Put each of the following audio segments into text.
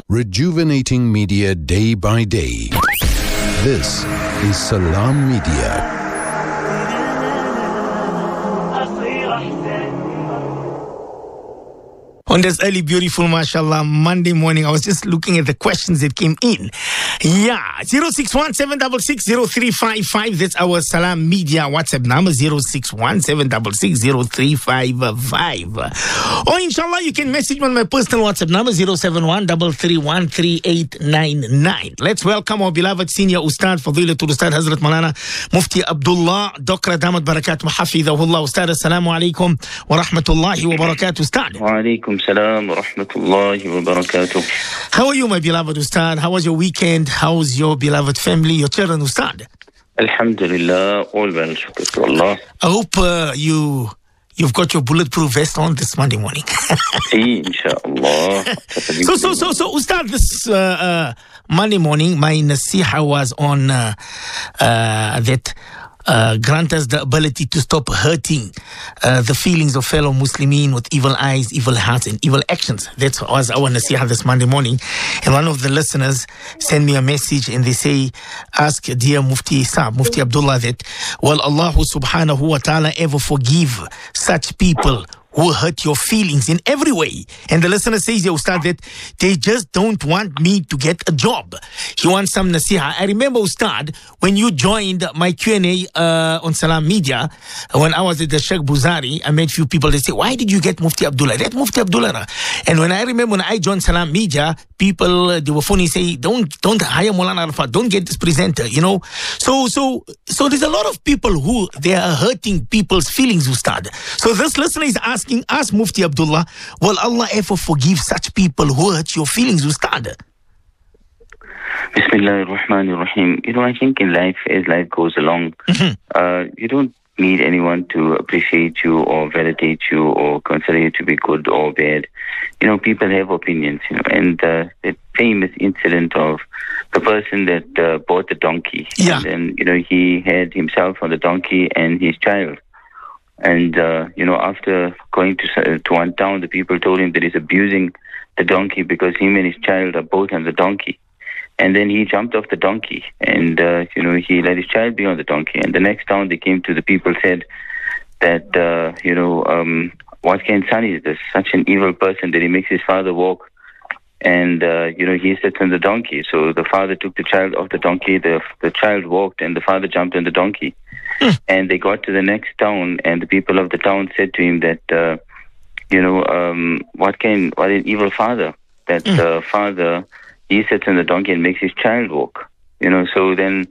rejuvenating media day by day. This is Salam Media. On this early, beautiful, mashallah, Monday morning, I was just looking at the questions that came in. Yeah, 061-766-0355. That's our Salam Media WhatsApp number, 061-766-0355. Or inshallah, you can message me on my personal WhatsApp number, 071-331-3899. Let's welcome our beloved senior Ustad, Fadilatul Ustad Hazrat Malana Mufti Abdullah Dokra Damat Barakat Hafidhahullah. Ustad, assalamu alaikum wa rahmatullahi wa barakatuh. Ustad. Wa alaikum salam wa rahmatullahi wa barakatuh. How are you, my beloved Ustad? How was your weekend? How's your beloved family, your children, Ustad? Alhamdulillah, all well, shukr to Allah. I hope you've got your bulletproof vest on this Monday morning. Inshallah. So, Ustad, this Monday morning, my nasiha was on that grant us the ability to stop hurting the feelings of fellow Muslimin with evil eyes, evil hearts, and evil actions. That was our nasiha this Monday morning. And one of the listeners sent me a message and they say, ask dear Mufti Saab, Mufti Abdullah, that will Allah subhanahu wa ta'ala ever forgive such people who hurt your feelings in every way? And the listener says, yeah, Ustad, that they just don't want me to get a job. He wants some nasiha. I remember, Ustad, when you joined my Q&A on Salam Media, when I was at the Sheikh Buzari, I met few people, they say, why did you get Mufti Abdullah? That Mufti Abdullah. And when I remember when I joined Salam Media, people, they were funny, say, don't hire Maulana Arafat, don't get this presenter, you know. So there's a lot of people who, they are hurting people's feelings, Ustad. So this listener is asking, ask Mufti Abdullah, will Allah ever forgive such people who hurt your feelings, Ustad? Bismillah ar-Rahman ar-Rahim. You know, I think in life, as life goes along, you don't need anyone to appreciate you or validate you or consider you to be good or bad. You know, people have opinions, you know, and the famous incident of the person that bought the donkey. Yeah. And then, you know, he had himself on the donkey and his child. And, you know, after going to one town, the people told him that he's abusing the donkey because him and his child are both on the donkey. And then he jumped off the donkey and, you know, he let his child be on the donkey. And the next town they came to, the people said that, you know, what kind of son is this? Such an evil person that he makes his father walk. And, you know, he sits on the donkey. So the father took the child off the donkey. The child walked and the father jumped on the donkey. And they got to the next town, and the people of the town said to him that, you know, what an evil father. That the father, he sits on the donkey and makes his child walk. You know, so then,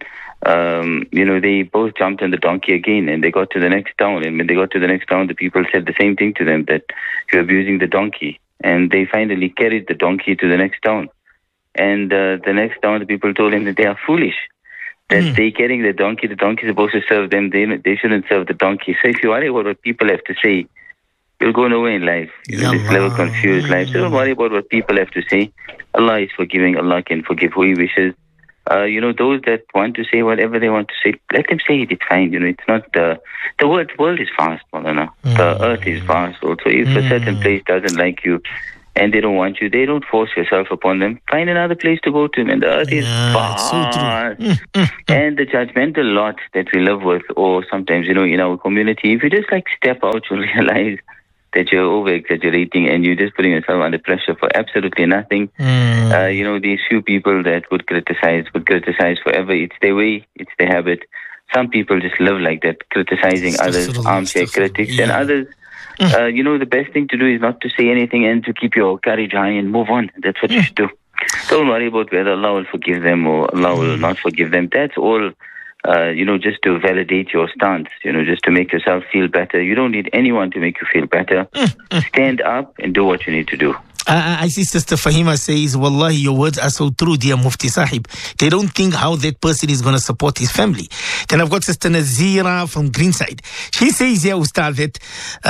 you know, they both jumped on the donkey again, and they got to the next town. And when they got to the next town, the people said the same thing to them, that you're abusing the donkey. And they finally carried the donkey to the next town. And the next town, the people told him that they are foolish. That they carrying the donkey is supposed to serve them. They shouldn't serve the donkey. So if you worry about what people have to say, you'll go nowhere in life. You'll just live a confused life. So don't worry about what people have to say. Allah is forgiving. Allah can forgive who He wishes. You know, those that want to say whatever they want to say, let them say it. It's fine. You know, it's not the world is vast, Maulana. The earth is vast also. If a certain place doesn't like you, and they don't want you, they don't force yourself upon them. Find another place to go to, and the earth is vast. So true. And the judgmental lot that we live with, or sometimes, you know, in our community, if you just like step out, you'll realize that you're over-exaggerating and you're just putting yourself under pressure for absolutely nothing. You know, these few people that would criticize forever. It's their way, it's their habit. Some people just live like that, criticizing others, armchair critics, and others. You know, the best thing to do is not to say anything and to keep your courage high and move on. That's what you should do. Don't worry about whether Allah will forgive them or Allah will not forgive them. That's all, you know, just to validate your stance, you know, just to make yourself feel better. You don't need anyone to make you feel better. Stand up and do what you need to do. I see Sister Fahima says, Wallahi, your words are so true, dear Mufti Sahib. They don't think how that person is going to support his family. Then I've got Sister Nazira from Greenside. She says here, Ustad, that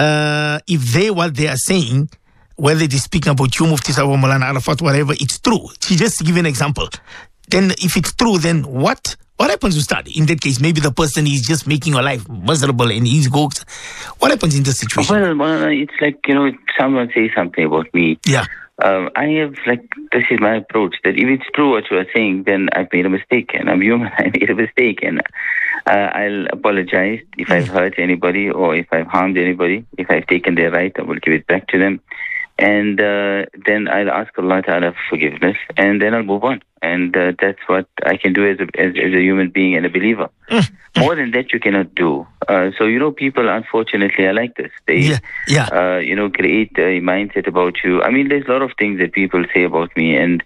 if what they are saying, whether they're speaking about you, Mufti Sahib, Maulana Arafat, whatever, it's true. She just give an example. Then if it's true, then what happens, Ustad? In that case, maybe the person is just making your life miserable and he's goes. What happens in this situation? Well, it's like, you know, someone says something about me. Yeah. I have, this is my approach, that if it's true what you are saying, then I've made a mistake, and I'm human. I made a mistake, and I'll apologize if I've hurt anybody or if I've harmed anybody. If I've taken their right, I will give it back to them. And then I'll ask Allah Ta'ala for forgiveness, and then I'll move on. And that's what I can do as a human being and a believer. More than that, you cannot do. So, people, unfortunately, are like this. They, create a mindset about you. I mean, there's a lot of things that people say about me, and,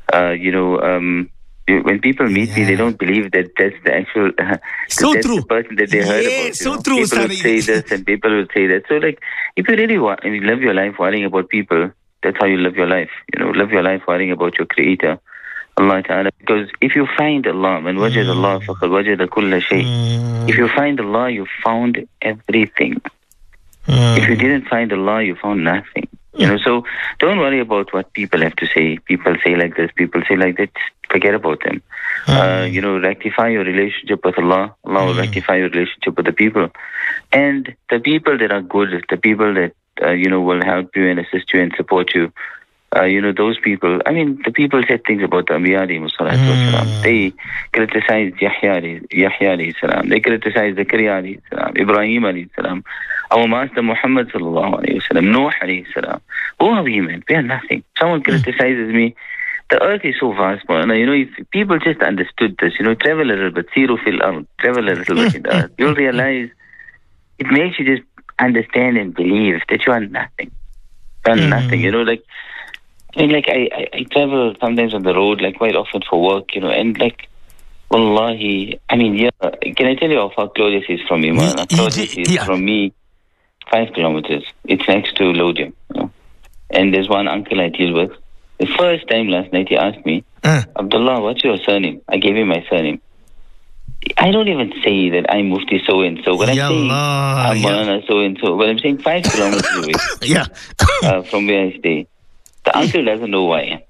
when people meet me, they don't believe that that's the actual that's the person that they heard about. So true. People will say this and people will say that. So, if you really live your life worrying about people, that's how you live your life. Live your life worrying about your Creator, Allah Ta'ala. Because if you find Allah, man wajad Allah, faqad wajada kulla shay. If you find Allah, you found everything. If you didn't find Allah, you found nothing. So don't worry about what people have to say. People say like this, people say like that. Forget about them. Rectify your relationship with Allah. Allah will rectify your relationship with the people. And the people that are good, the people that, will help you and assist you and support you, those people, the people said things about the Anbiya alayhi salatu wasalam. They criticized Yahya alayhi salam. They criticized Zakaria alayhi salam, Ibrahim alayhi salam, our Master Muhammad sallallahu alayhi wasallam, Nuh alayhi salam. Who are we, man? We are nothing. Someone criticizes me. The earth is so vast, man. If people just understood this, travel a little bit, siru fil ard, travel a little bit in the earth, you'll realize it makes you just understand and believe that you are nothing. You are nothing, I travel sometimes on the road, quite often for work, and wallahi, can I tell you how far Claudius is from me, man? Claudius is from me 5 kilometers. It's next to Lodium, And there's one uncle I deal with. The first time last night he asked me, Abdullah, what's your surname? I gave him my surname. I don't even say that I'm Mufti so-and-so, but I'm saying I'm Maulana so-and-so, but I'm saying 5 kilometers away from where I stay. The uncle doesn't know who I am.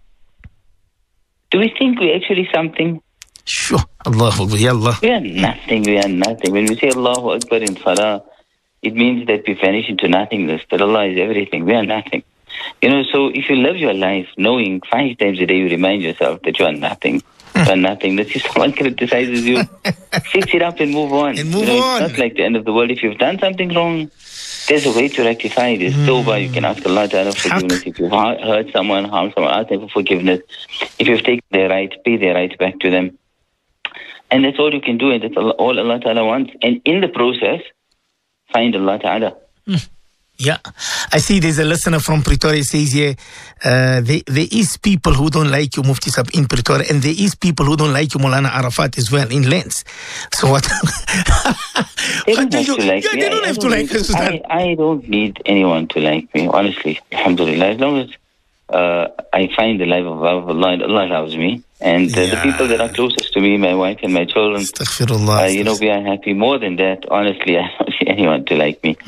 Do we think we're actually something? Sure. Allahu Akbar. We are nothing. When we say Allahu Akbar in Salah, it means that we vanish into nothingness, that Allah is everything. We are nothing. So if you live your life knowing 5 times a day, you remind yourself that you are nothing. You are nothing. That if someone criticizes you, fix it up and move on. It's not like the end of the world. If you've done something wrong, there's a way to rectify it. It's tawbah. You can ask Allah Ta'ala for forgiveness. If you've hurt someone, harmed someone, ask them for forgiveness. If you've taken their right, pay their right back to them. And that's all you can do, and that's all Allah Ta'ala wants. And in the process, find Allah Ta'ala. Yeah, I see there's a listener from Pretoria says here, there is people who don't like you, Mufti Sahib, in Pretoria, and there is people who don't like you, Maulana Arafat, as well, in Lens. So what? They don't have to like me. They don't have to like us. I don't need anyone to like me, honestly. Alhamdulillah. As long as I find the life of Allah and Allah loves me. And the people that are closest to me, my wife and my children, we are happy. More than that, honestly, I don't see anyone to like me.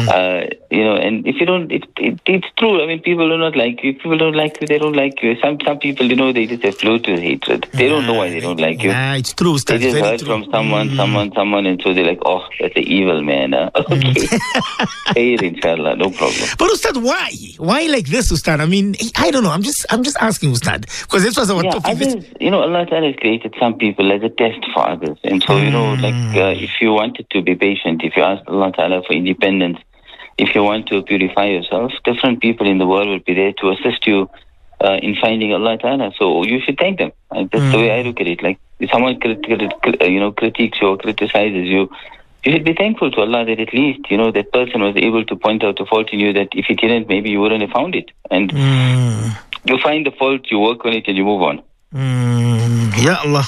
And if you don't, it's true. People do not like you. If people don't like you, they don't like you. Some people, they just have flow to hatred. They don't know why they don't like you. It's true. They just heard from someone, and so they're like, oh, that's an evil man. Okay. Say it, inshallah, no problem. But Ustad, why? Why like this, Ustad? I don't know. I'm just asking, Ustad, because this was our topic. Allah Ta'ala has created some people as a test for others. And so, if you wanted to be patient, if you asked Allah Ta'ala for independence, if you want to purify yourself, different people in the world will be there to assist you in finding Allah Ta'ala. So you should thank them. That's the way I look at it. If someone critiques you or criticizes you, you should be thankful to Allah that at least, that person was able to point out the fault in you that if he didn't, maybe you wouldn't have found it. And you find the fault, you work on it, and you move on. Ya Allah.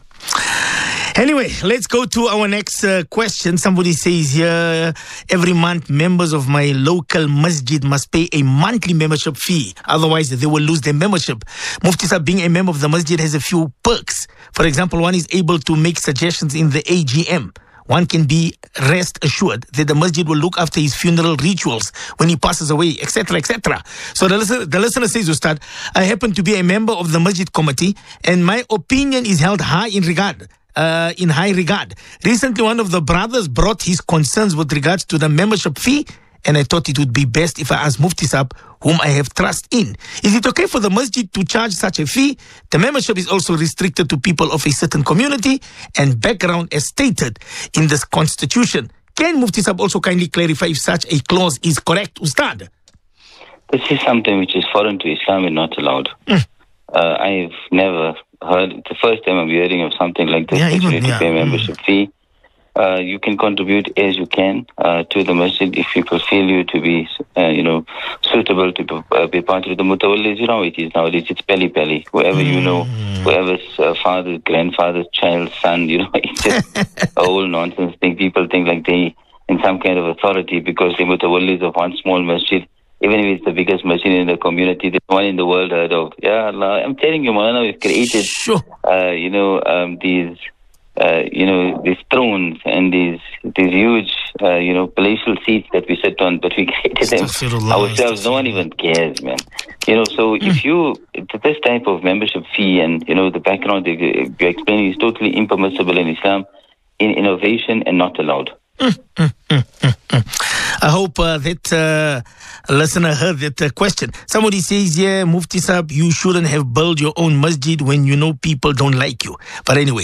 Anyway, let's go to our next question. Somebody says here, every month members of my local masjid must pay a monthly membership fee. Otherwise, they will lose their membership. Mufti Sahib, being a member of the masjid has a few perks. For example, one is able to make suggestions in the AGM. One can be rest assured that the masjid will look after his funeral rituals when he passes away, etc., etc. So the listener says, Ustad, I happen to be a member of the masjid committee, and my opinion is held high in high regard. Recently, one of the brothers brought his concerns with regards to the membership fee and I thought it would be best if I asked Mufti Sahab, whom I have trust in. Is it okay for the masjid to charge such a fee? The membership is also restricted to people of a certain community and background as stated in this constitution. Can Mufti Sahab also kindly clarify if such a clause is correct, Ustad? This is something which is foreign to Islam and not allowed. I've never heard, it's the first time I'm hearing of something like this. You need to pay a membership fee. You can contribute as you can to the masjid if people feel you to be, suitable to be part of the mutawallis. You know it is nowadays. It's peli. Whoever you know, whoever's father, grandfather, child, son, it's just a whole nonsense thing. People think like they in some kind of authority because the mutawallis of one small masjid, even if it's the biggest masjid in the community, the one in the world heard of. Ya Allah, I'm telling you, Maulana, we've created, these thrones and these huge, palatial seats that we sit on, but we created them ourselves. No one even cares, man. So if this type of membership fee and, the background you're explaining is totally impermissible in Islam, in innovation and not allowed. I hope that listener heard that question. Somebody says, Mufti Sahab, you shouldn't have built your own masjid when you know people don't like you. But anyway,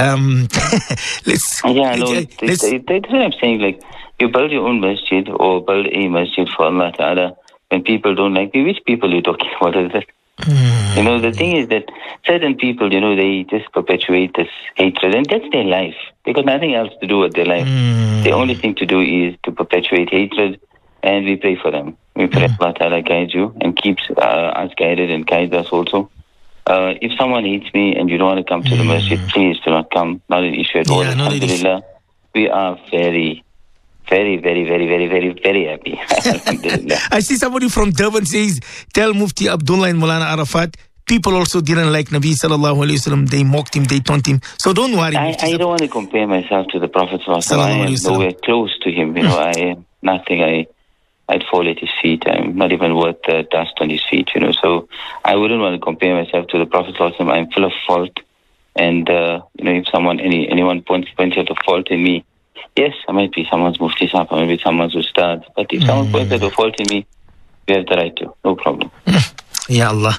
let's... Yeah, no, that's what I'm saying. Like, you build your own masjid or build a masjid for Allah Ta'ala when people don't like you. Which people are you talking about? Is that? The thing is that certain people, they just perpetuate this hatred, and that's their life. They got nothing else to do with their life. The only thing to do is to perpetuate hatred, and we pray for them. We pray Allah Ta'ala guides you and keeps us guided and guides us also. If someone hates me and you don't want to come to the masjid, please do not come. Not an issue at all. Alhamdulillah, we are very, very, very, very, very, very, very happy. I see somebody from Durban says, tell Mufti Abdullah and Maulana Arafat, people also didn't like Nabi sallallahu alayhi wa sallam. They mocked him, they taunted him. So don't worry. I don't want to compare myself to the Prophet sallallahu alayhi wa sallam. I am nowhere close to him. I am nothing. I'd fall at his feet. I'm not even worth the dust on his feet, So I wouldn't want to compare myself to the Prophet sallallahu alayhi wa sallam. I'm full of fault. And, if anyone points out a fault in me, yes, I might be someone's Mufti Sahab, I might be someone's Ustad. But if someone points out a fault in me, we have the right to. No problem. Ya Allah.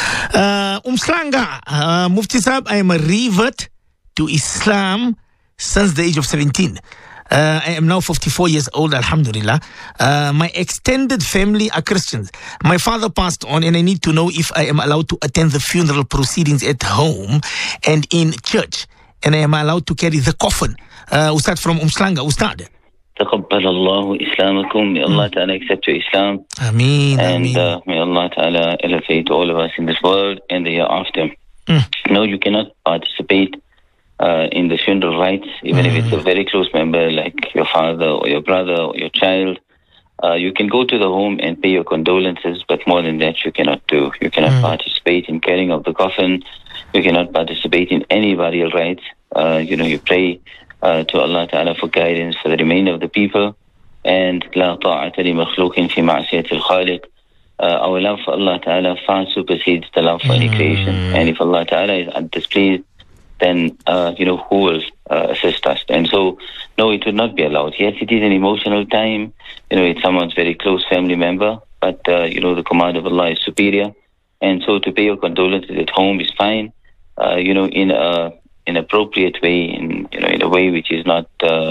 Slanga, Mufti Sahab, I am a revert to Islam since the age of 17. I am now 54 years old, alhamdulillah. My extended family are Christians. My father passed on, and I need to know if I am allowed to attend the funeral proceedings at home and in church. And I am allowed to carry the coffin. Ustad from Slanga, Ustad. تقبل الله إسلامكم. May Allah Ta'ala accept your Islam. Ameen. And may Allah Ta'ala elevate all of us in this world and the year after. No, you cannot participate in the funeral rites, even if it's a very close member like your father or your brother or your child. You can go to the home and pay your condolences, but more than that you cannot do. You cannot participate in carrying of the coffin. You cannot participate in any burial rites. You pray to Allah Ta'ala for guidance for the remainder of the people. And لا طاعة لمخلوق في معصية الخالق. Our love for Allah Ta'ala far supersedes the love for any creation. And if Allah Ta'ala is displeased, then who will assist us? And so, no, it would not be allowed. Yes, it is an emotional time. It's someone's very close family member, but the command of Allah is superior. And so, to pay your condolences at home is fine. In an appropriate way, in a way which is not,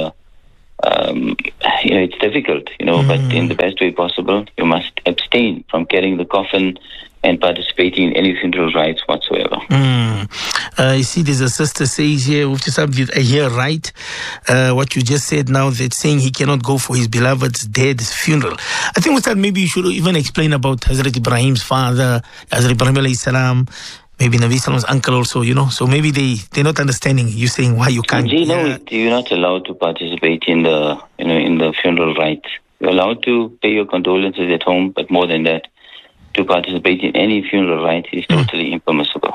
it's difficult, but in the best way possible. You must abstain from carrying the coffin and participating in any funeral rites whatsoever. You see, there's a sister says here, did I hear right? What you just said now, that saying he cannot go for his beloved's dead's funeral. I think Ustad, maybe you should even explain about Hazrat Ibrahim's father, Hazrat Ibrahim alayhi salam, maybe Nabi Salam's uncle also, so maybe they're not understanding you saying why you can't. You're not allowed to participate in the funeral rites. You're allowed to pay your condolences at home, but more than that, to participate in any funeral rite is totally impermissible.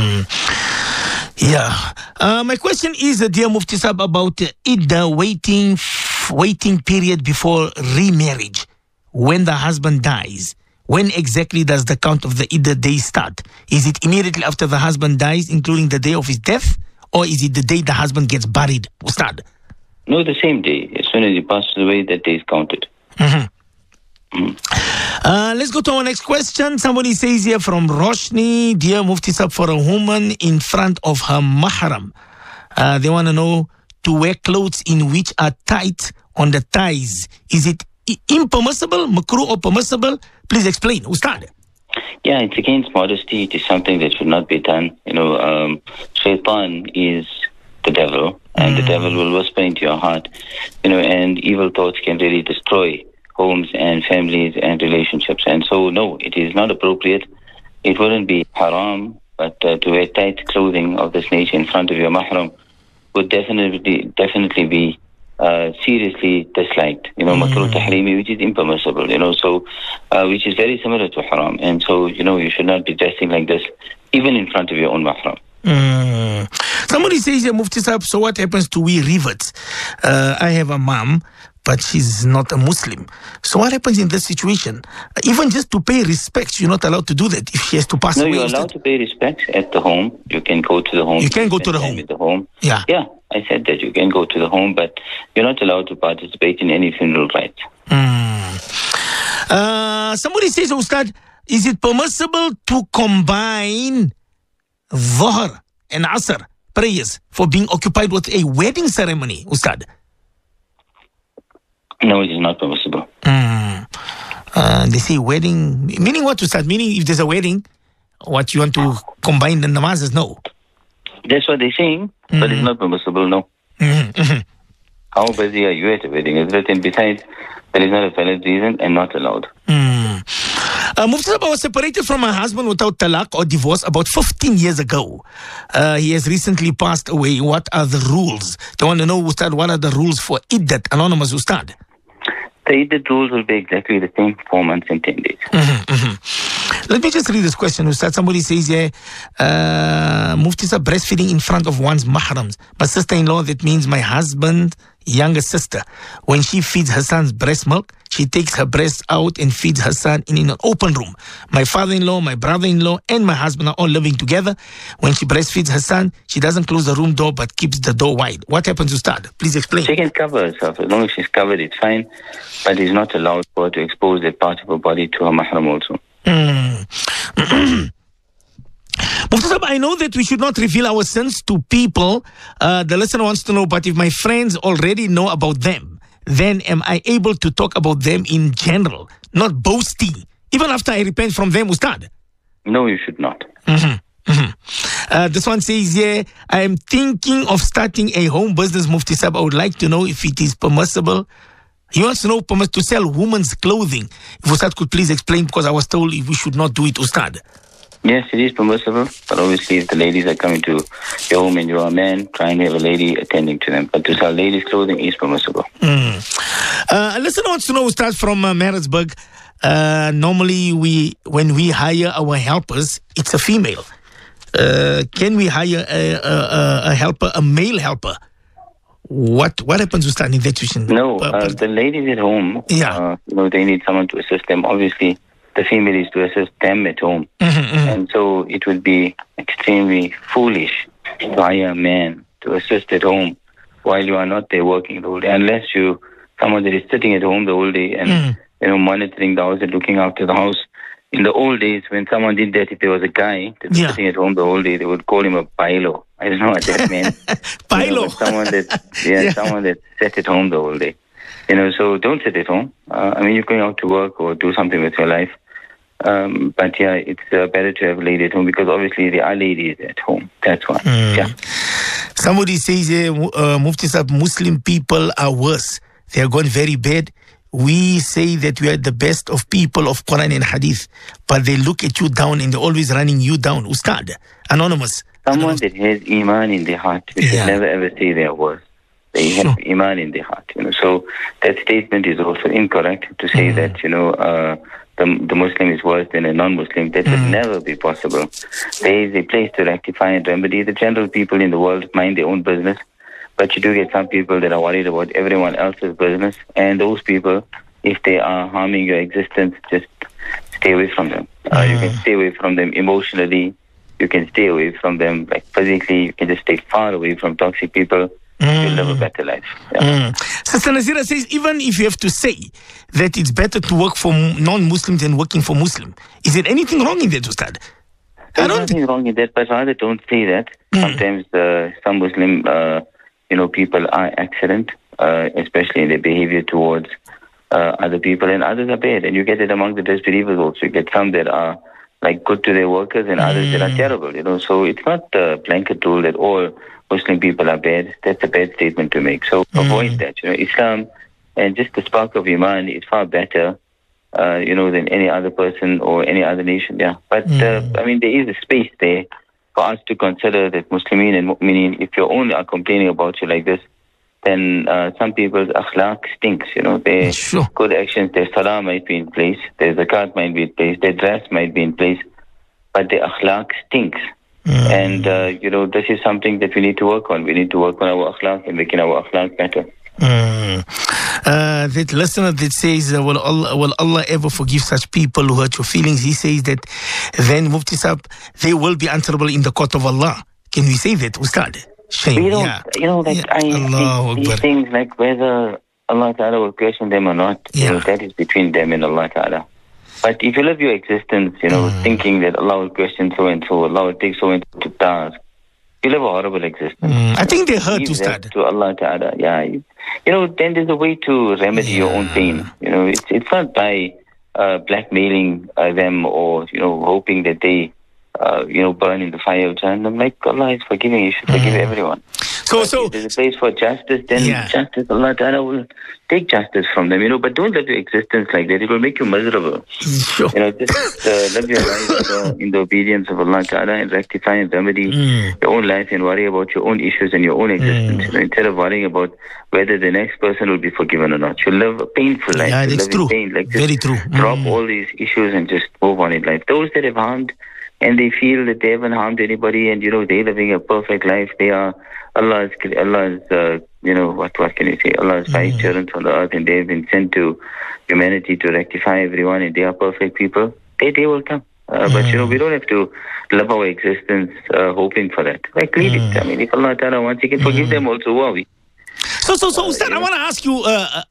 Yeah. My question is, dear Mufti Sahab, about the waiting period before remarriage. When the husband dies, when exactly does the count of the Iddah day start? Is it immediately after the husband dies, including the day of his death? Or is it the day the husband gets buried? Ustad? No, the same day. As soon as he passes away, that day is counted. Let's go to our next question. Somebody says here from Roshni, dear Mufti Sab, for a woman in front of her mahram, they want to know, to wear clothes in which are tight on the thighs, is it impermissible, makruh, or permissible? Please explain, Ustad. Yeah, it's against modesty. It is something that should not be done. Shaitan is the devil, and the devil will whisper into your heart, and evil thoughts can really destroy homes and families and relationships. And so, no, it is not appropriate. It wouldn't be haram, but to wear tight clothing of this nature in front of your mahram would definitely be seriously disliked. Makruh tahrimi, which is impermissible, which is very similar to haram. And so, you should not be dressing like this, even in front of your own mahram. Somebody says, Mufti Sahib, so what happens to we reverts? I have a mom, but she's not a Muslim. So what happens in this situation? Even just to pay respects, you're not allowed to do that if she has to pass away. No, you're allowed to pay respects at the home. You can go to the home. You can go to the home. At the home. Yeah. Yeah, I said that you can go to the home, but you're not allowed to participate in any funeral rites. Somebody says, Ustad, is it permissible to combine Dhuhr and Asr prayers for being occupied with a wedding ceremony, Ustad? No, it is not permissible. They say wedding, meaning what, Ustad? Meaning if there's a wedding, what you want to combine the namazes? No. That's what they're saying, but it's not permissible, no. How busy are you at a wedding? It's written besides, there is not a valid reason and not allowed. Mufti Sahib, was separated from my husband without talaq or divorce about 15 years ago. He has recently passed away. What are the rules? They want to know, Ustad, what are the rules for iddat? Anonymous, Ustad. The iddat rules will be exactly the same, 4 months and 10 days. Let me just read this question, Ustad. Somebody says here, Mufti Sahib, breastfeeding in front of one's mahrams. My sister-in-law, that means my husband's younger sister. When she feeds her son's breast milk, she takes her breast out and feeds her son in an open room. My father-in-law, my brother-in-law, and my husband are all living together. When she breastfeeds her son, she doesn't close the room door but keeps the door wide. What happens, Ustad? Please explain. She can cover herself. As long as she's covered, it's fine. But it's not allowed for her to expose that part of her body to her mahram also. Mufti Sahib, I know that we should not reveal our sins to people. The listener wants to know, but if my friends already know about them, then am I able to talk about them in general, not boasting, even after I repent from them, Ustad? No, you should not. This one says, I am thinking of starting a home business, Mufti Sahib. I would like to know if it is permissible. He wants to know to sell women's clothing. If Ustad could please explain, because I was told we should not do it, Ustad. Yes, it is permissible, but obviously if the ladies are coming to your home and you're a man, try and have a lady attending to them. But to sell ladies' clothing is permissible. A listener wants to know, Ustad, from Maritzburg, normally when we hire our helpers, it's a female. Can we hire a helper, a male helper? What happens, Ustad, in that situation? No, the ladies at home, they need someone to assist them. Obviously, the female is to assist them at home. And so it would be extremely foolish to hire a man to assist at home while you are not there working the whole day, unless you someone that is sitting at home the whole day and monitoring the house and looking after the house. In the old days, when someone did that, if there was a guy that was sitting at home the whole day, they would call him a bailo. I don't know what that meant. Bailo. Someone that sat at home the whole day. So don't sit at home. You're going out to work or do something with your life. But it's better to have a lady at home, because obviously there are ladies at home. That's why. Somebody says, Mufti Sahib, Muslim people are worse. They are going very bad. We say that we are the best of people of Quran and Hadith, but they look at you down and they're always running you down. Ustad, Anonymous. Someone that has Iman in their heart, we should never ever say they are worse. They have Iman in their heart. So that statement is also incorrect to say that, the Muslim is worse than a non-Muslim. That would never be possible. There is a place to rectify and remedy. The general people in the world mind their own business, but you do get some people that are worried about everyone else's business, and those people, if they are harming your existence, just stay away from them. You can stay away from them emotionally. You can stay away from them physically. You can just stay far away from toxic people. you'll live a better life. Yeah. Sister Nazira says, even if you have to say that it's better to work for non-Muslims than working for Muslim, is there anything wrong in that, Ustad? There's nothing wrong in that, but rather don't say that. Sometimes some Muslim, people are excellent, especially in their behavior towards other people, and others are bad. And you get it among the disbelievers also. You get some that are like good to their workers and others that are terrible, So it's not a blanket rule that all Muslim people are bad. That's a bad statement to make. So avoid that. Islam and just the spark of Iman is far better, than any other person or any other nation. Yeah. But, there is a space there for us to consider that Muslimin and Mu'mineen, if you only are complaining about you like this, then some people's akhlaq stinks, Their good actions, their salah might be in place, their zakat might be in place, their dress might be in place, but their akhlaq stinks. And, this is something that we need to work on. We need to work on our akhlaq and making our akhlaq better. That listener that says, will Allah ever forgive such people who hurt your feelings? He says that then, Mufti Sahib, they will be answerable in the court of Allah. Can we say that, Ustad? Shame. We don't, these things, like whether Allah Ta'ala will question them or not, that is between them and Allah Ta'ala. But if you live your existence, thinking that Allah will question so and so, Allah will take so and so to task, you live a horrible existence. I think they hurt, Ustad. To Allah Ta'ala, then there's a way to remedy your own pain. It's not by blackmailing them or, hoping that they, burn in the fire of Jahannam. Like, Allah is forgiving. You should forgive everyone. So if there's a place for justice, then justice, Allah Ta'ala will take justice from them, but don't live your existence like that. It will make you miserable. Sure. Just live your life in the obedience of Allah Ta'ala and rectify and remedy your own life and worry about your own issues and your own existence. Instead of worrying about whether the next person will be forgiven or not. You live a painful life. Yeah, that's true. Pain. Very true. Drop all these issues and just move on in life. Those that have harmed and they feel that they haven't harmed anybody and, they're living a perfect life, they are Allah's what can you say? Allah's five children on the earth, and they've been sent to humanity to rectify everyone, and they are perfect people. They will come. But, we don't have to live our existence hoping for that. Like, leave it. I mean, if Allah Ta'ala wants, He can forgive them also. Who are we? So, Ustad, I want to ask you,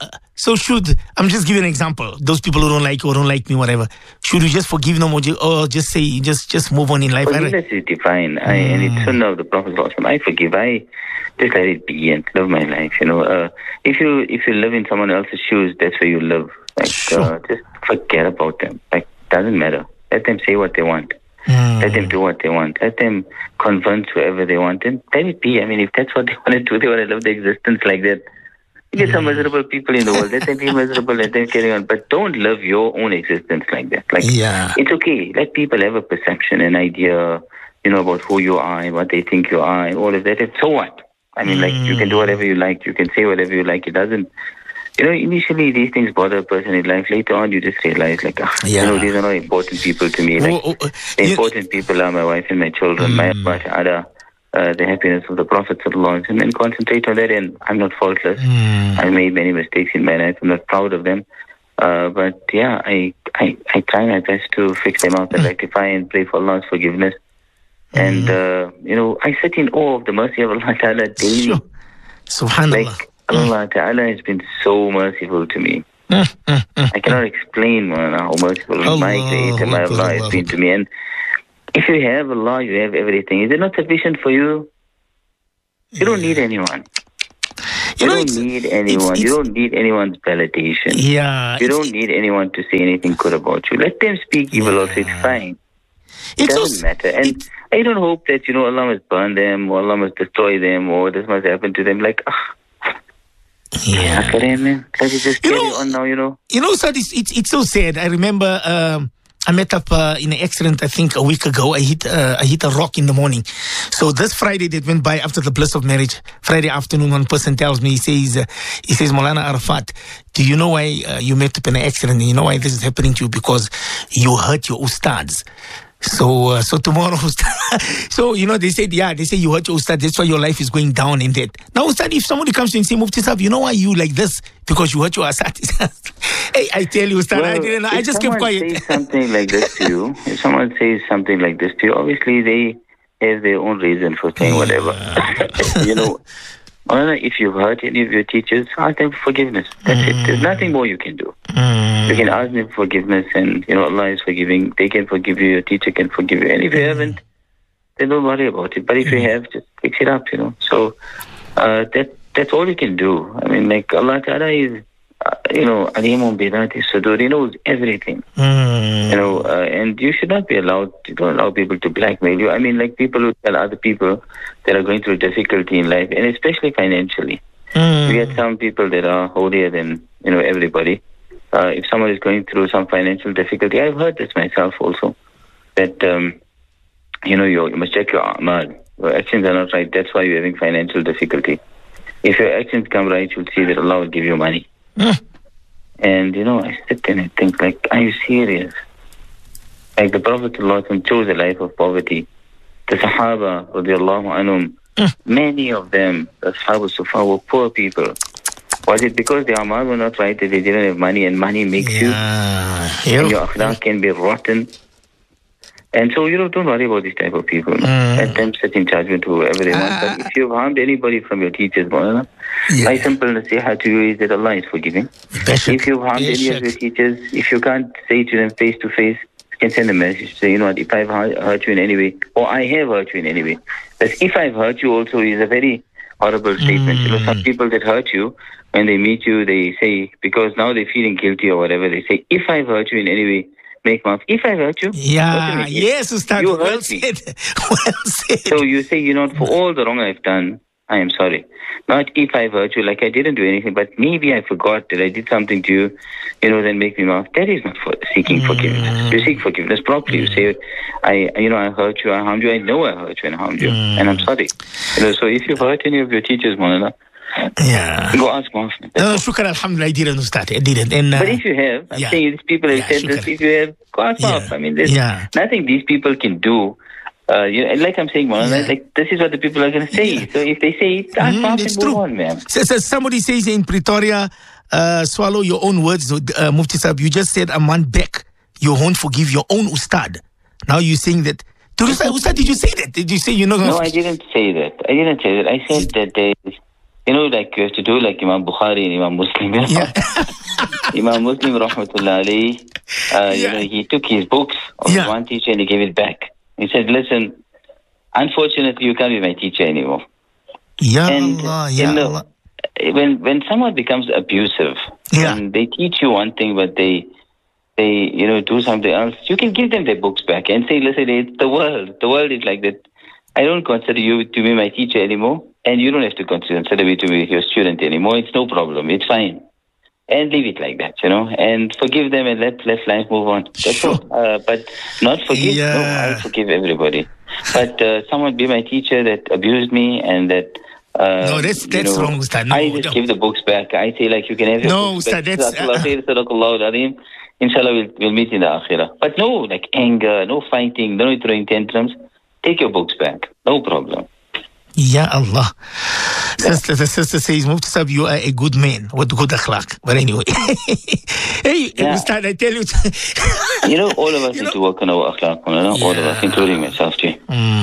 I'm just giving an example, those people who don't like you or don't like me, whatever, should we just forgive them or just say, just move on in life? Forgiveness is divine, and it's sunnah of the Prophet. I forgive, I just let it be and live my life, If you live in someone else's shoes, that's where you live. Like, just forget about them. Like, doesn't matter. Let them say what they want. Let them do what they want. Let them convince whoever they want. And let it be. I mean, if that's what they want to do, they want to live their existence like that. You get some miserable people in the world. Let them be miserable. Let them carry on. But don't live your own existence like that. Like, it's okay. Let people have a perception, an idea, about who you are and what they think you are and all of that. And so what? I mean, like, you can do whatever you like. You can say whatever you like. It doesn't... initially these things bother a person in life. Later on, you just realize, like, these are not important people to me. Like, the important people are my wife and my children, my Allah, the happiness of the Prophet ﷺ, and concentrate on that. And I'm not faultless. I made many mistakes in my life. I'm not proud of them. But I try my best to fix them up and rectify and pray for Allah's forgiveness. And, I sit in awe of the mercy of Allah Ta'ala daily. Sure. Subhanallah. Like, Allah Ta'ala has been so merciful to me. I cannot explain how merciful my Creator, my Allah, has been to me. And if you have Allah, you have everything. Is it not sufficient for you? You don't need anyone. You don't need anyone. You don't need anyone's validation. You don't need anyone to say anything good about you. Let them speak evil also. It's fine. It doesn't matter. And I don't hope that, Allah must burn them or Allah must destroy them or this must happen to them. Like, let it just carry on now, Sir, it's so sad. I remember I met up in an accident, I think, a week ago. I hit a rock in the morning. So this Friday that went by after the bliss of marriage, Friday afternoon, one person tells me, he says, Maulana Arafat, do you know why you met up in an accident? And you know why this is happening to you? Because you hurt your ustads. So tomorrow, so they say you hurt your ustad, that's why your life is going down in that. Now, ustad, if somebody comes to you and say, Mufti Sahib, you know why you like this? Because you hurt your ustad. Hey, I tell you, ustad, I didn't know. I just kept quiet. If someone says something like this to you, obviously they have their own reason for saying whatever. If you've hurt any of your teachers, ask them for forgiveness. That's it. There's nothing more you can do. You can ask them for forgiveness, and Allah is forgiving. They can forgive you. Your teacher can forgive you. And if you haven't, then don't worry about it. But if you have, just fix it up. So that's all you can do. I mean, like Allah Ta'ala is, Alimun Bidati Sudur. He knows everything. And you should not be allowed. You don't allow people to blackmail you. I mean, like people who tell other people that are going through difficulty in life, and especially financially. We get some people that are holier than everybody. If someone is going through some financial difficulty, I've heard this myself also, that you must check your amal. Your actions are not right. That's why you're having financial difficulty. If your actions come right, you'll see that Allah will give you money. And I sit there and I think, like, are you serious? Like the Prophet ﷺ chose a life of poverty. The Sahaba, radiallahu anhum, many of them, the Sahaba Sufa, were poor people. Was it because their amal were not right that they didn't have money, and money makes you? And your akhlaq can be rotten. And so, don't worry about this type of people. Let them sit in judgment whoever they want. But if you've harmed anybody from your teachers, my simple nasiha to you is that Allah is forgiving. If you've harmed any of your teachers, if you can't say to them face to face, you can send a message. Say, if I've hurt you in any way, or I have hurt you in any way. Because if I've hurt you also is a very horrible statement. Some people that hurt you, when they meet you, they say, because now they're feeling guilty or whatever, they say, if I've hurt you in any way, make maaf. If I hurt you, yes, Ustad, you well hurt me. said. Well said. So you say, for all the wrong I've done, I am sorry. Not if I've hurt you, like I didn't do anything, but maybe I forgot that I did something to you, then make me maaf. That is not for seeking forgiveness. You seek forgiveness properly. You say, I hurt you, I harmed you. I know I hurt you and harmed you, and I'm sorry. So if you've hurt any of your teachers, Maulana, go ask maaf. No, shukran, alhamdulillah, I didn't, Ustad. I didn't. And, but if you have, I'm saying these people have said this, if you have, go ask maaf. I mean, there's nothing these people can do. Like I'm saying, like this is what the people are going to say. So if they say it, ask maaf and move on, man. So somebody says in Pretoria, swallow your own words, Mufti Sahib. You just said a month back, you won't forgive your own Ustad. Now you're saying that. Ustad, did you say that? Did you say you're not going to... No, I didn't say that. I said that there is... like you have to do like Imam Bukhari and Imam Muslim. Imam Muslim, rahmatullah alayhi, he took his books of one teacher and he gave it back. He said, listen, unfortunately, you can't be my teacher anymore. Allah. When someone becomes abusive, and they teach you one thing, but they do something else, you can give them their books back and say, listen, it's the world. The world is like that. I don't consider you to be my teacher anymore. And you don't have to consider me to be your student anymore. It's no problem. It's fine. And leave it like that, and forgive them and let life move on. That's all. But not forgive. No, I forgive everybody. But someone be my teacher that abused me and that... no, that's wrong, Ustad. No, I just give the books back. I say, like, you can have your books Ustad, back. that's... Inshallah, we'll meet in the akhirah. But no, like, anger, no fighting, no throwing tantrums. Take your books back. No problem. Ya Allah. The sister says, Mufti Sahib, you are a good man with good akhlaq. But anyway. Ustad, I tell you. All of us need to work on our akhlaq. All of us, including myself too.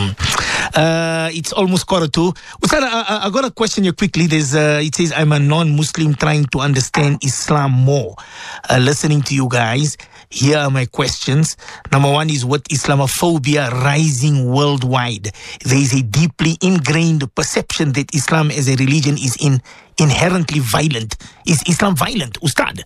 It's almost 1:45. Ustad, I got to question you quickly. It says, I'm a non-Muslim trying to understand Islam more. Listening to you guys. Here are my questions. Number one is, what Islamophobia rising worldwide? There is a deeply ingrained perception that Islam as a religion is inherently violent. Is Islam violent, Ustad?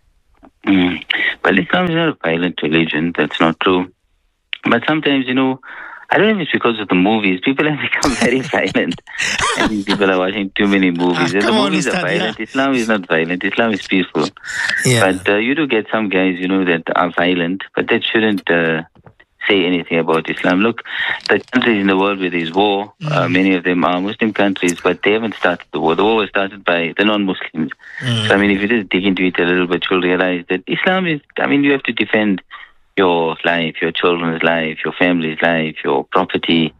Well, Islam is not a violent religion. That's not true. But sometimes, I don't know if it's because of the movies. People have become very violent. I think people are watching too many movies. The movies are violent. Islam is not violent. Islam is peaceful. But you do get some guys, that are violent, but that shouldn't say anything about Islam. Look, the countries in the world where there's war, many of them are Muslim countries, but they haven't started the war. The war was started by the non-Muslims. So, if you just dig into it a little bit, you'll realize that Islam is, you have to defend your life, your children's life, your family's life, your property,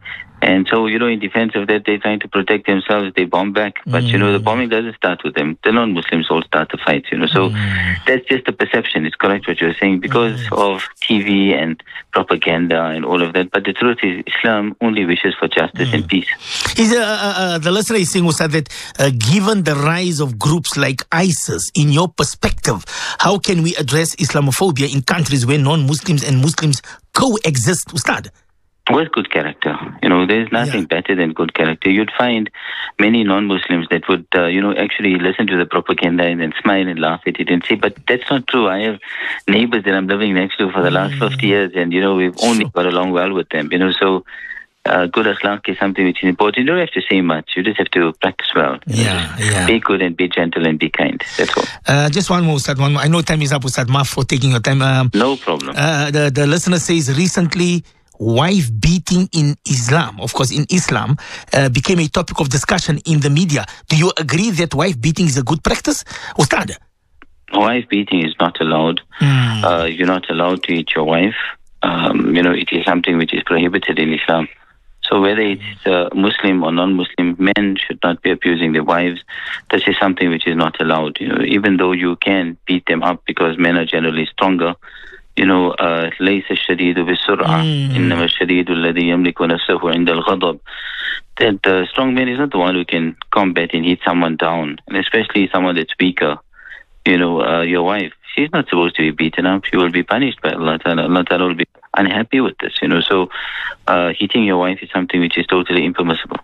And so, in defense of that, they're trying to protect themselves. They bomb back. But, the bombing doesn't start with them. The non-Muslims all start the fights, So that's just the perception. It's correct what you're saying because of TV and propaganda and all of that. But the truth is, Islam only wishes for justice and peace. The listener is saying, Ustad, that given the rise of groups like ISIS, in your perspective, how can we address Islamophobia in countries where non-Muslims and Muslims coexist, Ustad? With good character. There's nothing better than good character. You'd find many non-Muslims that would, actually listen to the propaganda and then smile and laugh at it and say, but that's not true. I have neighbors that I'm living next to for the last 50 years and, we've only got along well with them. So good akhlaq is something which is important. You don't have to say much. You just have to practice well. Be good and be gentle and be kind. That's all. Just one more, Ustad. One more. I know time is up, Ustad. Maaf for taking your time. No problem. The listener says recently, wife beating in Islam, of course in Islam, became a topic of discussion in the media. Do you agree that wife beating is a good practice? Ustad? Wife beating is not allowed. You're not allowed to hit your wife. It is something which is prohibited in Islam. So whether it's Muslim or non-Muslim, men should not be abusing their wives. This is something which is not allowed. Even though you can beat them up because men are generally stronger, ليس الشديد بالسرعة إنما الشديد الذي يملك نفسه عند الغضب. That the strong man is not the one who can combat and hit someone down, and especially someone that's weaker. Your wife, she's not supposed to be beaten up. She will be punished by Allah Ta'ala. Allah Ta'ala will be unhappy with this, So hitting your wife is something which is totally impermissible.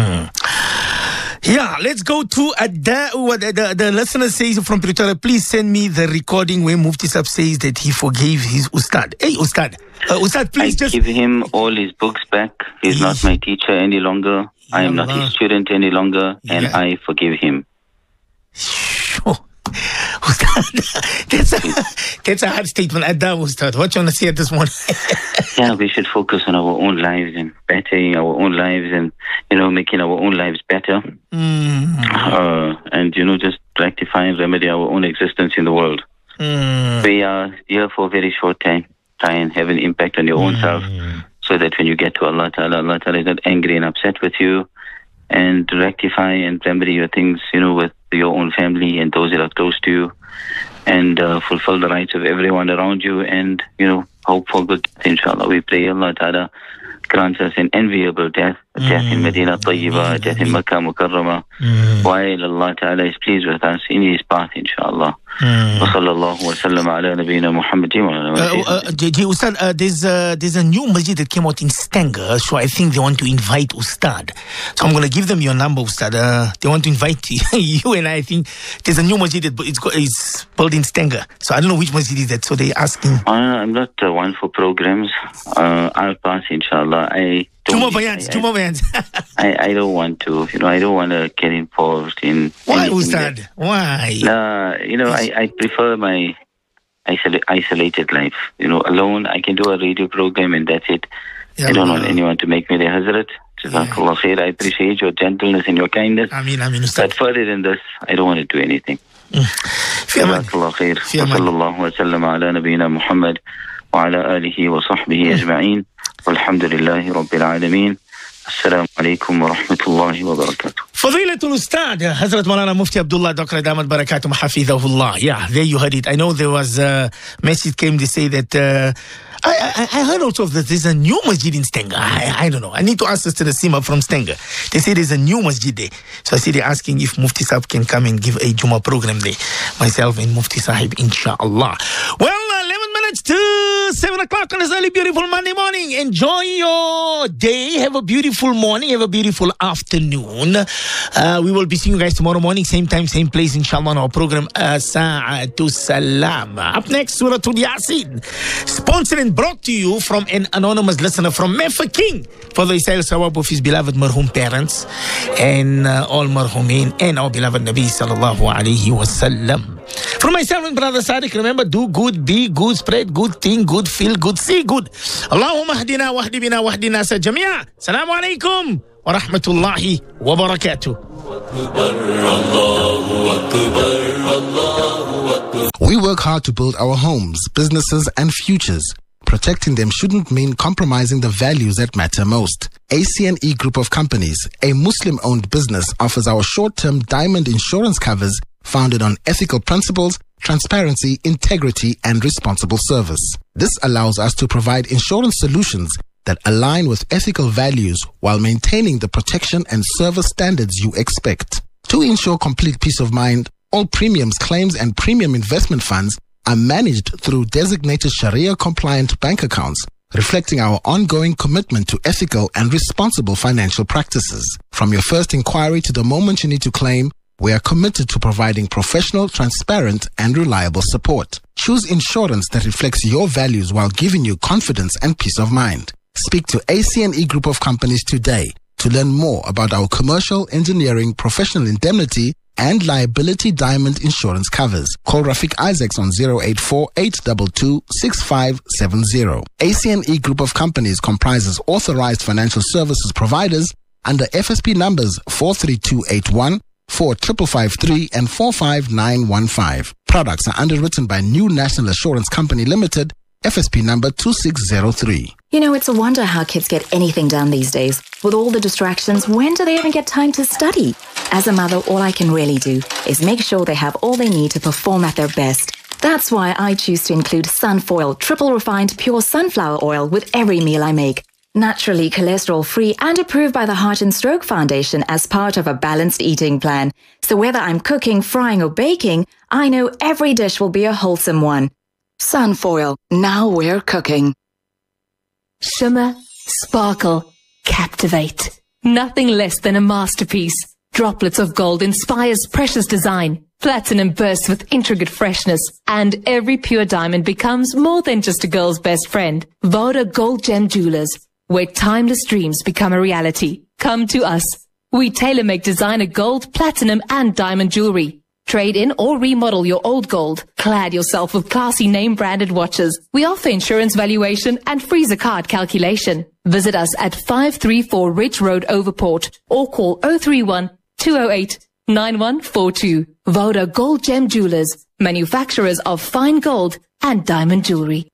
Yeah, let's go to the listener says from Pretoria, please send me the recording where Mufti Sahib says that he forgave his Ustad. Hey, Ustad, please I give him all his books back. He's not my teacher any longer. I am not his student any longer, and I forgive him. Sure. Ustad, that's a hard statement. Ustad, what you want to say at this morning? We should focus on our own lives and bettering our own lives and, making our own lives better. And, just rectify and remedy our own existence in the world. We are here for a very short time. Try and have an impact on your own self so that when you get to Allah Ta'ala is not angry and upset with you, and to rectify and remedy your things, with your own family and those that are close to you, and fulfill the rights of everyone around you, and, hope for good death, inshallah. We pray Allah Ta'ala grants us an enviable death, a death in Medina Tayyibah, a death in Makkah Mukarramah, while Allah Ta'ala is pleased with us in His path, inshallah. Wa sallallahu wa sallam ala nabiyyina Muhammadin wa ala Ustad, there's a new masjid that came out in Stanger, so I think they want to invite Ustad. So I'm going to give them your number, Ustad. They want to invite you, and I think there's a new masjid that it's built in Stanger. So I don't know which masjid is that, so they're asking. I'm not one for programs. I'll pass, inshallah. Two more bayans. I don't want to, I don't want to get involved in. Why, Ustad? Why? I prefer my isolated life. Alone, I can do a radio program and that's it. I don't want anyone to make me the Hazrat. Jazakallah khair. I appreciate your gentleness and your kindness. Ameen, Ustad. But further than this, I don't want to do anything. Jazakallah khair. Wa sallallahu wa sallam ala nabiyyina Muhammad wa ala alihi wa sahbihi ajma'een. Walhamdulillahi Rabbil Alameen. Assalamu alaikum wa rahmatullahi wa barakatuh. Fadilatul Ustad, Hazrat Maulana Mufti Abdullah Dr. Damat Barakatum Hafidhahullah. Yeah, there you heard it. I know there was a message came to say that I heard also that there's a new masjid in Stanger. I don't know. I need to ask Sister Nasima from Stanger. They say there's a new masjid there. So I see they're asking if Mufti Sahib can come and give a Jummah program there. Myself and Mufti Sahib, inshallah. Well, 11 minutes to 7 o'clock on this early beautiful Monday morning. Enjoy your day. Have a beautiful morning. Have a beautiful afternoon. We will be seeing you guys tomorrow morning, same time, same place, inshallah, on our program, Sa'atu Salam. Up next, Surah Yasin. Sponsored and brought to you from an anonymous listener from Mefeking for the Isail Sawab of his beloved marhum parents and all marhumin and our beloved Nabi sallallahu alayhi wa sallam. For myself and brother Sadiq, remember, do good, be good, spread good, think good, feel good, see good. Allahumma hdina wahdi bina wahdina sa jamia. Assalamu alaikum wa rahmatullahi wa barakatuh. We work hard to build our homes, businesses, and futures. Protecting them shouldn't mean compromising the values that matter most. ACNE Group of Companies, a Muslim-owned business, offers our short-term diamond insurance covers founded on ethical principles, transparency, integrity, and responsible service. This allows us to provide insurance solutions that align with ethical values while maintaining the protection and service standards you expect. To ensure complete peace of mind, all premiums, claims, and premium investment funds are managed through designated Sharia-compliant bank accounts, reflecting our ongoing commitment to ethical and responsible financial practices. From your first inquiry to the moment you need to claim, we are committed to providing professional, transparent, and reliable support. Choose insurance that reflects your values while giving you confidence and peace of mind. Speak to ACNE Group of Companies today to learn more about our commercial, engineering, professional indemnity, and liability diamond insurance covers. Call Rafiq Isaacs on 084-822-6570. ACNE Group of Companies comprises authorized financial services providers under FSP numbers 43281, 4553, and 45915. Products are underwritten by New National Assurance Company Limited, FSP number 2603. You know, it's a wonder how kids get anything done these days. With all the distractions, when do they even get time to study? As a mother, all I can really do is make sure they have all they need to perform at their best. That's why I choose to include Sunfoil triple refined pure sunflower oil with every meal I make. Naturally cholesterol-free and approved by the Heart and Stroke Foundation as part of a balanced eating plan. So whether I'm cooking, frying or baking, I know every dish will be a wholesome one. Sunfoil, now we're cooking. Shimmer, sparkle, captivate. Nothing less than a masterpiece. Droplets of gold inspires precious design. Platinum bursts with intricate freshness. And every pure diamond becomes more than just a girl's best friend. Voda Gold Gem Jewelers, where timeless dreams become a reality. Come to us. We tailor-make designer gold, platinum and diamond jewelry. Trade in or remodel your old gold. Clad yourself with classy name-branded watches. We offer insurance valuation and freezer card calculation. Visit us at 534 Ridge Road, Overport, or call 031-208-9142. Voda Gold Gem Jewelers, manufacturers of fine gold and diamond jewelry.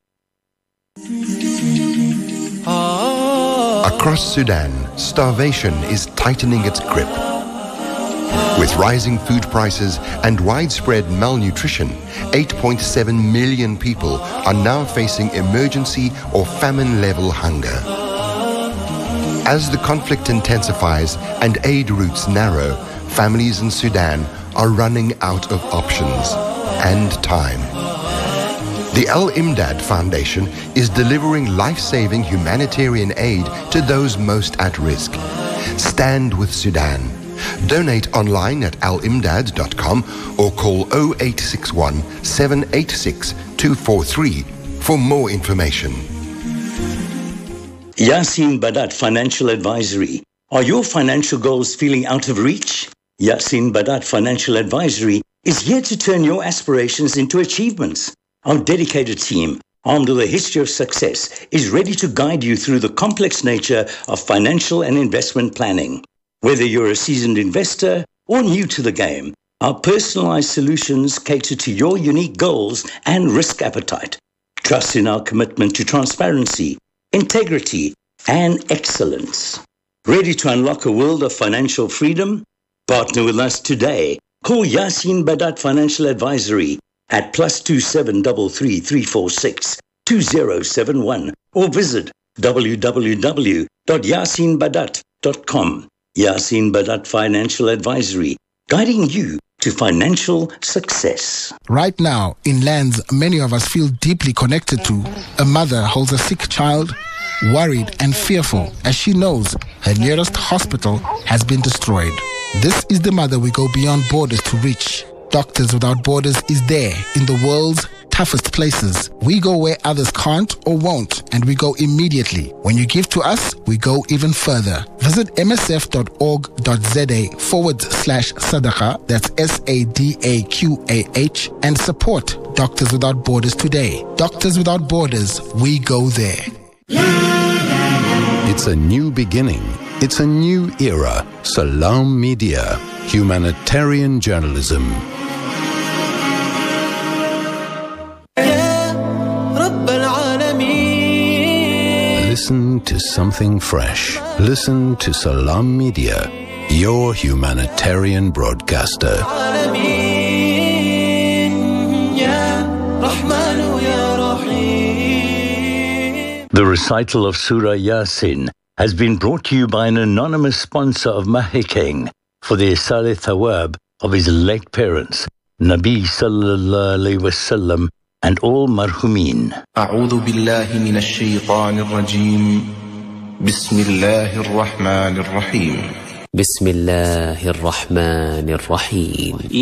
Across Sudan, starvation is tightening its grip. With rising food prices and widespread malnutrition, 8.7 million people are now facing emergency or famine-level hunger. As the conflict intensifies and aid routes narrow, families in Sudan are running out of options and time. The Al-Imdad Foundation is delivering life-saving humanitarian aid to those most at risk. Stand with Sudan. Donate online at alimdad.com or call 0861 786 243 for more information. Yasin Badat Financial Advisory. Are your financial goals feeling out of reach? Yasin Badat Financial Advisory is here to turn your aspirations into achievements. Our dedicated team, armed with a history of success, is ready to guide you through the complex nature of financial and investment planning. Whether you're a seasoned investor or new to the game, our personalized solutions cater to your unique goals and risk appetite. Trust in our commitment to transparency, integrity, and excellence. Ready to unlock a world of financial freedom? Partner with us today. Call Yasin Badat Financial Advisory at +27 33 346 2071 or visit www.yasinbadat.com. Yasin Badat Financial Advisory, guiding you to financial success. Right now, in lands many of us feel deeply connected to, a mother holds a sick child, worried and fearful as she knows her nearest hospital has been destroyed. This is the mother we go beyond borders to reach. Doctors Without Borders is there in the world's toughest places. We go where others can't or won't, and we go immediately. When you give to us, we go even further. Visit msf.org.za/sadaqa, that's SADAQAH, and support Doctors Without Borders today. Doctors Without Borders, we go there. It's a new beginning. It's a new era. Salam Media. Humanitarian journalism. to something fresh. Listen to Salam Media, your humanitarian broadcaster. The recital of Surah Yasin has been brought to you by an anonymous sponsor of Mahikeng for the Isale Thawab of his late parents, Nabi Sallallahu Alaihi Wasallam, and all marhumin. أعوذ بالله من الشيطان الرجيم. بسم الله الرحمن الرحيم. بسم الله الرحمن الرحيم.